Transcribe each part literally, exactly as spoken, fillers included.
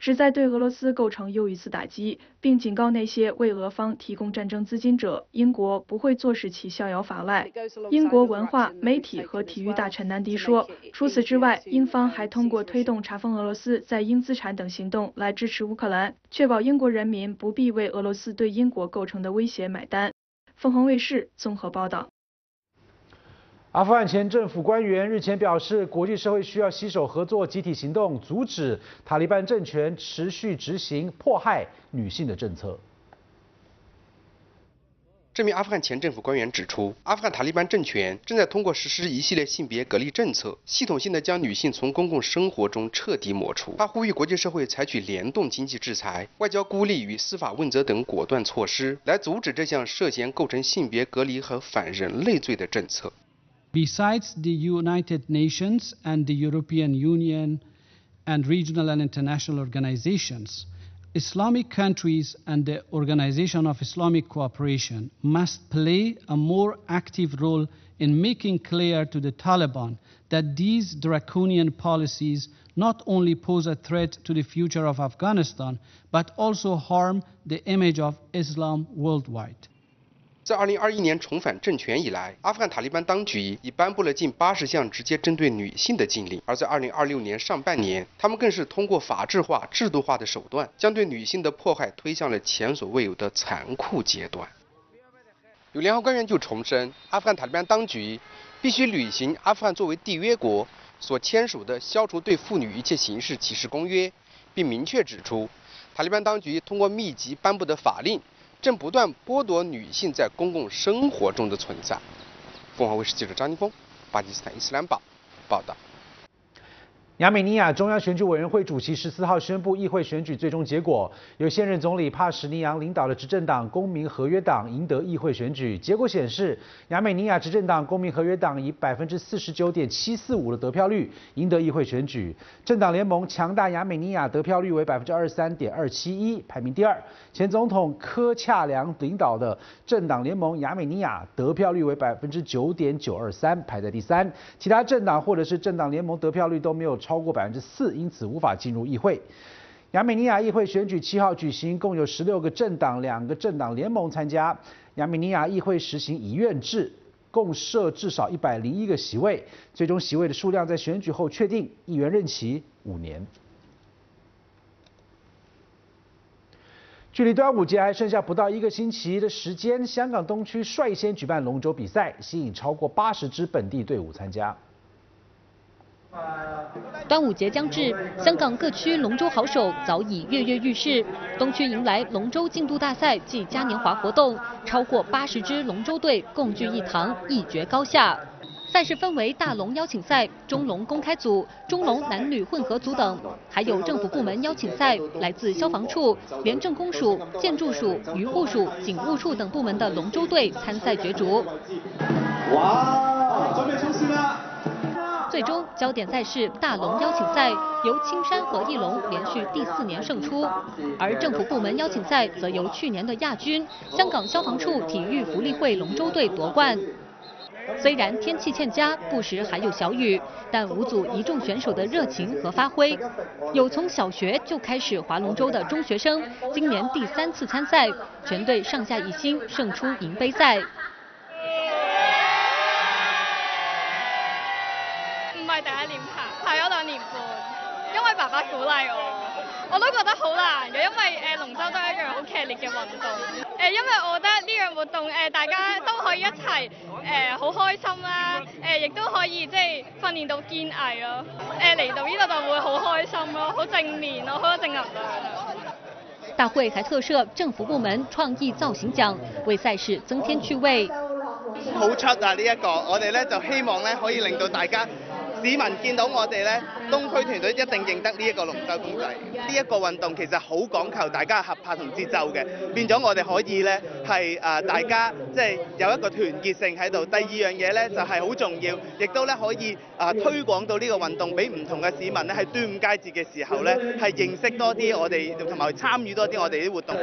旨在对俄罗斯构成又一次打击，并警告那些为俄方提供战争资金者，英国不会坐视其逍遥法外。英国文化、媒体和体育大臣南迪说，除此之外，英方还通过推动查封俄罗斯在英资产等行动来支持乌克兰，确保英国人民不必为俄罗斯对英国构成的威胁买单。凤凰卫视综合报道。 阿富汗前政府官员日前表示，国际社会需要携手合作，集体行动，阻止塔利班政权持续执行迫害女性的政策。 这名阿富汗前政府官员指出，阿富汗塔利班政权正在通过实施一系列性别隔离政策，系统性的将女性从公共生活中彻底抹除。他呼吁国际社会采取联动经济制裁、外交孤立与司法问责等果断措施，来阻止这项涉嫌构成性别隔离和反人类罪的政策。 Besides the United Nations and the European Union and regional and international organizations, Islamic countries and the Organization of Islamic Cooperation must play a more active role in making clear to the Taliban that these draconian policies not only pose a threat to the future of Afghanistan, but also harm the image of Islam worldwide. 在二零二一年重返政权以来，阿富汗塔利班当局已颁布了近八十项直接针对女性的禁令，而在二零二六年上半年，他们更是通过法制化、制度化的手段，将对女性的迫害推向了前所未有的残酷阶段。有联合官员就重申，阿富汗塔利班当局必须履行阿富汗作为缔约国所签署的《消除对妇女一切形式歧视公约》，并明确指出，塔利班当局通过密集颁布的法令，正不断剥夺女性在公共生活中的存在。凤凰卫视记者张宁峰，巴基斯坦伊斯兰堡报道。 亚美尼亚中央选举委员会主席十四号宣布议会选举最终结果，由现任总理帕什尼扬领导的执政党公民合约党赢得议会选举。结果显示，亚美尼亚执政党公民合约党以百分之四十九点七四五的得票率赢得议会选举。政党联盟强大亚美尼亚得票率为百分之二十三点二七一，排名第二。前总统科恰良领导的政党联盟亚美尼亚得票率为百分之九点九二三，排在第三。其他政党或者是政党联盟得票率都没有超过百分之四，因此无法进入议会。亚美尼亚议会选举七号举行，共有十六个政党、两个政党联盟参加。亚美尼亚议会实行议院制，共设至少一百零一个席位，最终席位的数量在选举后确定，议员任期五年。距离端午节还剩下不到一个星期的时间，香港东区率先举办龙舟比赛，吸引超过八十支本地队伍参加。 端午节将至，香港各区龙舟好手早已跃跃欲试。东区迎来龙舟竞渡大赛暨嘉年华活动，超过八十支龙舟队共聚一堂，一决高下。赛事分为大龙邀请赛、中龙公开组、中龙男女混合组等，还有政府部门邀请赛，来自消防处、廉政公署、建筑署、渔护署、警务处等部门的龙舟队参赛角逐。哇，准备冲线啦！最终焦点赛事大龙邀请赛由青山和义龙连续第四年胜出，而政府部门邀请赛则由去年的亚军香港消防处体育福利会龙舟队夺冠。虽然天气欠佳，不时还有小雨，但五组一众选手的热情和发挥，有从小学就开始划龙舟的中学生，今年第三次参赛，全队上下一心，胜出银杯赛。 唔係第一年爬，爬咗兩年半，因為爸爸鼓勵我，我都覺得好難嘅，因為誒龍舟都係一樣好劇烈嘅運動。誒，因為我覺得呢樣活動誒大家都可以一齊誒好開心啦，誒亦都可以即係訓練到堅毅咯。誒嚟到呢度就會好開心咯，好正面咯，好有正能量啊！ 大會還特設政府部門創意造型獎，為賽事增添趣味。 好出啊！呢一個我哋咧就希望咧可以令到大家。市民見到我哋咧，東區團隊一定認得呢一個龍舟公仔。呢一個運動其實好講求大家合拍同節奏嘅，變咗我哋可以咧係誒大家即係有一個團結性喺度。第二樣嘢咧就係好重要，亦都咧可以誒推廣到呢個運動俾唔同嘅市民咧，喺端午佳節嘅時候咧係認識多啲我哋同埋參與多啲我哋啲活動。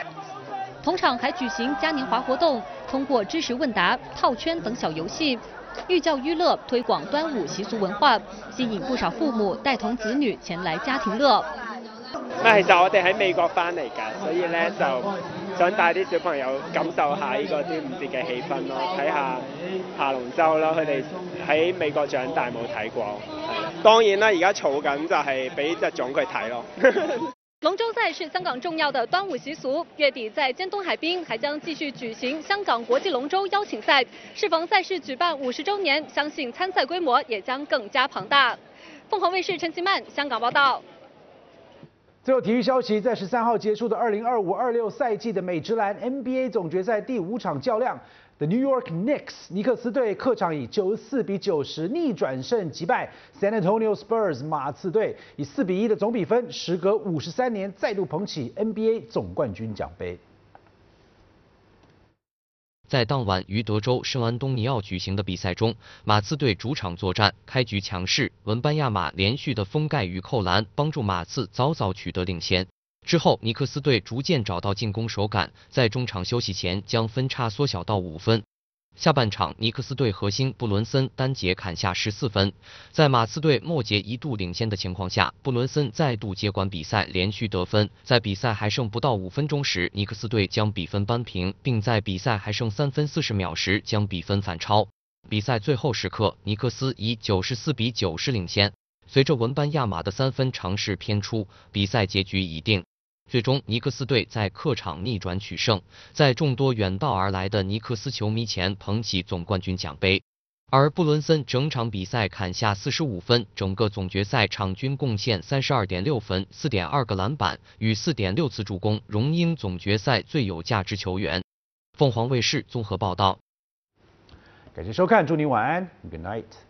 同场还举行嘉年华活动，通过知识问答、套圈等小游戏， 寓教于乐，推廣端午習俗文化，吸引不少父母帶同子女前來家庭樂。 咁其實我哋喺美國翻嚟㗎，所以咧就想帶啲小朋友感受下呢個端午節嘅氣氛咯，睇下爬龍舟咯，佢哋喺美國長大冇睇過，係當然啦，而家儲緊就係俾隻粽佢睇咯。 龍舟賽是香港重要的端午習俗，月底在尖東海濱還將繼續舉行香港國際龍舟邀請賽。適逢賽事舉辦五十週年，相信參賽規模也將更加龐大。鳳凰衛視陳其曼香港報道。 最後體育消息，在十三號結束的二零二五二六賽季的美職籃 N B A 總決賽第五場較量 ，The New York Knicks 尼克斯隊客場以九十四比九十逆轉勝擊敗 San Antonio Spurs 馬刺隊，以四比一的總比分，時隔五十三年再度捧起 N B A 總冠軍獎盃。 在當晚於德州聖安東尼奧舉行的比賽中，馬刺隊主場作戰，開局強勢，文班亞馬連續的封蓋與扣籃，幫助馬刺早早取得領先。之後，尼克斯隊逐漸找到進攻手感，在中場休息前將分差縮小到五分。下半場，尼克斯隊核心布倫森單節砍下十四分，在馬刺隊末節一度領先的情況下，布倫森再度接管比賽，連續得分。在比賽還剩不到五分鐘時，尼克斯隊將比分扳平，並在比賽還剩三分四十秒時將比分反超。比賽最後時刻，尼克斯以九十四比九十領先。隨着文班亞馬的三分嘗試偏出，比賽結局已定。最終，尼克斯隊在客場逆轉取勝，在眾多遠道而來的尼克斯球迷前捧起總冠軍獎盃。而布倫森整場比賽砍下四十五分，整個總決賽場均貢獻三十二點六分、四點二個籃板與四點六次助攻，榮膺總決賽最有價值球員。鳳凰衛視綜合報道。 感謝收看，祝您晚安 ，Good night。